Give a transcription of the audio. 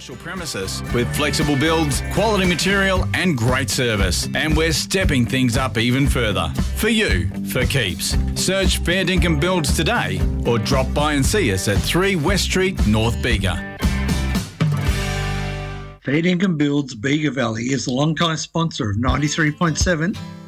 commercial premises with flexible builds, quality material and great service. And we're stepping things up even further. For you, for keeps. Search Fair Dinkum Builds today or drop by and see us at 3 West Street, North Bega. Fair Dinkum Builds Bega Valley is a long-time sponsor of 93.7